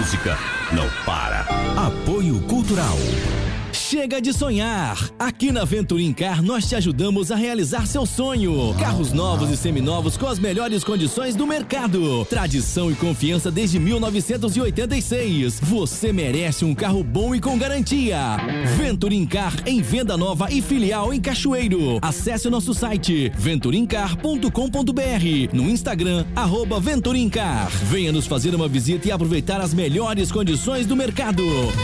música não para. Apoio Cultural. Chega de sonhar! Aqui na Venturim Car nós te ajudamos a realizar seu sonho. Carros novos e seminovos com as melhores condições do mercado. Tradição e confiança desde 1986. Você merece um carro bom e com garantia. Venturim Car em venda nova e filial em Cachoeiro. Acesse o nosso site venturimcar.com.br, no Instagram @Venturim Car. Venha nos fazer uma visita e aproveitar as melhores condições do mercado.